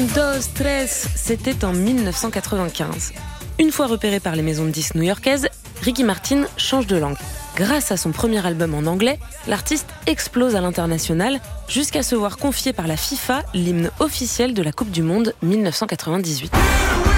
dos, tres, c'était en 1995. Une fois repéré par les maisons de disques new-yorkaises, Ricky Martin change de langue. Grâce à son premier album en anglais, l'artiste explose à l'international jusqu'à se voir confier par la FIFA l'hymne officiel de la Coupe du Monde 1998.